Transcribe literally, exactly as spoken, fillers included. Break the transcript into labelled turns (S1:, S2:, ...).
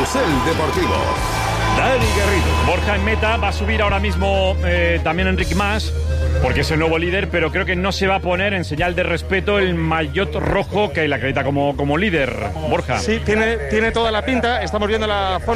S1: Carrusel Deportivo. Dani Garrido.
S2: Borja en meta, va a subir ahora mismo eh, también Enric Mas, porque es el nuevo líder, pero creo que no se va a poner en señal de respeto el maillot rojo que le acredita como, como líder. Borja.
S3: Sí, tiene, tiene toda la pinta. Estamos viendo la zona